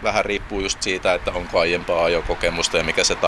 vähän riippuu just siitä, että onko aiempaa ajokokemusta ja mikä se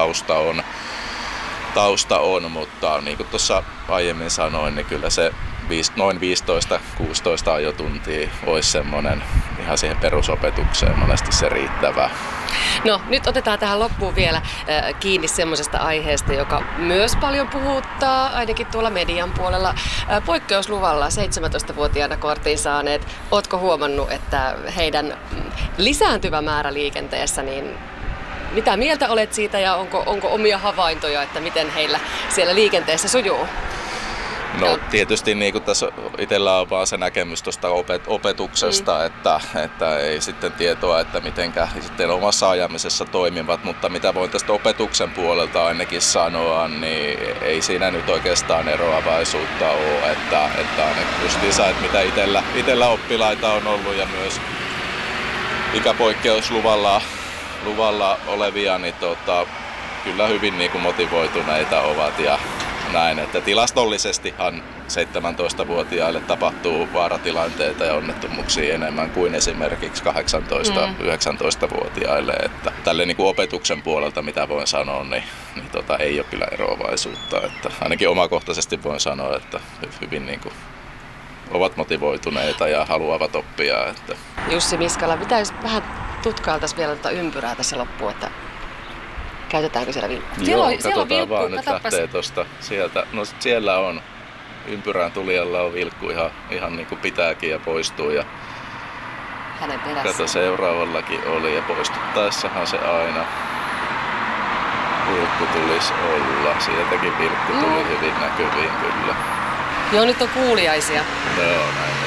tausta on, mutta niin kuin tuossa aiemmin sanoin, niin kyllä se noin 15-16 ajotuntia olisi semmoinen ihan siihen perusopetukseen monesti se riittävä. No nyt otetaan tähän loppuun vielä kiinni semmoisesta aiheesta, joka myös paljon puhuttaa, ainakin tuolla median puolella. Poikkeusluvalla 17-vuotiaana kortin saaneet, ootko huomannut, että heidän lisääntyvä määrä liikenteessä, niin mitä mieltä olet siitä ja onko omia havaintoja, että miten heillä siellä liikenteessä sujuu? No tietysti niin kuin tässä itsellä on vaan se näkemys tuosta opetuksesta, että ei sitten tietoa, että mitenkä sitten omassa ajamisessa toimivat, mutta mitä voin tästä opetuksen puolelta ainakin sanoa, niin ei siinä nyt oikeastaan eroavaisuutta ole, että justiinsa, että mitä itsellä oppilaita on ollut ja myös ikäpoikkeusluvalla olevia, niin kyllä hyvin niin kuin motivoituneita ovat ja näin, että tilastollisestihan 17-vuotiaille tapahtuu vaaratilanteita ja onnettomuuksia enemmän kuin esimerkiksi 18-19-vuotiaille. Että tälle niin kuin opetuksen puolelta, mitä voin sanoa, niin ei ole kyllä eroavaisuutta. Että ainakin omakohtaisesti voin sanoa, että hyvin niin kuin ovat motivoituneita ja haluavat oppia. Että. Jussi Miskala, pitäisi vähän tutkailtaisiin vielä tuota ympyrää tässä loppuun, että käytetäänkö siellä vilkkua? Siellä on vilkku, vaan, nyt lähtee tuosta sieltä. No siellä on, ympyrän tulijalla on vilkku ihan niin kuin pitääkin ja poistuu. Ja hänen perässä. Kato, seuraavallakin oli ja poistuttaessahan se aina vilkku tulisi olla. Sieltäkin vilkku tuli hyvin näkyviin kyllä. Joo, nyt on kuuliaisia. Joo, näin.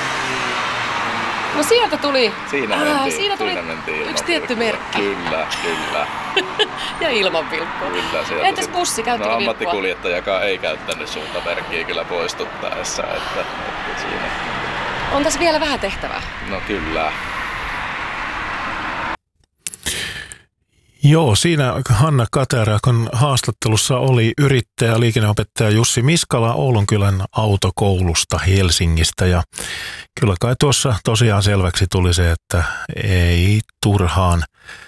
No sieltä tuli. Siinä mentiin yksi tietty merkki. Kyllä. Ja ilman vilkkua. Kyllä, entäs bussi, käyttikö vilkkua? Ammattikuljettajakaan ei käyttänyt suuntamerkkiä kyllä poistuttaessa. Että siinä. On tässä vielä vähän tehtävää. No kyllä. Joo, siinä Hanna Katerakon haastattelussa oli yrittäjä, liikenneopettaja Jussi Miskala Oulunkylän autokoulusta Helsingistä. Ja kyllä kai tuossa tosiaan selväksi tuli se, että ei turhaan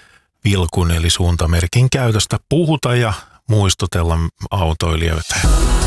vilkun eli suuntamerkin käytöstä puhuta ja muistutella autoilijoita.